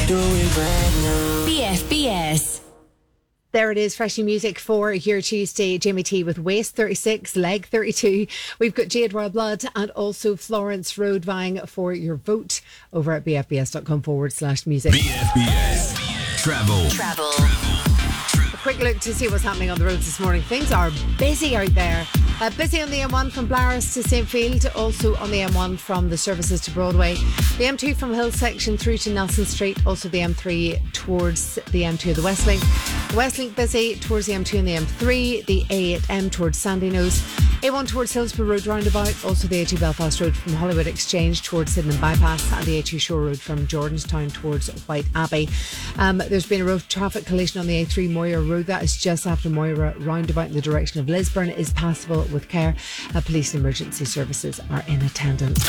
Do it right now. BFBS. There it is, freshy music for your Tuesday. Jamie T with Waist 36, Leg 32. We've got Jade Royal Blood and also Florence Road vying for your vote over at bfbs.com/music. BFBS Travel. A quick look to see what's happening on the roads this morning. Things are busy out there. Busy on the M1 from Blaris to St Field, also on the M1 from the services to Broadway. The M2 from Hill section through to Nelson Street, also the M3 towards the M2 of the Westlink. The Westlink busy towards the M2 and the M3, the A8M towards Sandyknows, A1 towards Hillsborough Road roundabout, also the A2 Belfast Road from Hollywood Exchange towards Sydenham Bypass, and the A2 Shore Road from Jordanstown towards White Abbey. There's been a road traffic collision on the A3 Moira Road. That is just after Moira roundabout in the direction of Lisburn. Is passable with care. Police and emergency services are in attendance.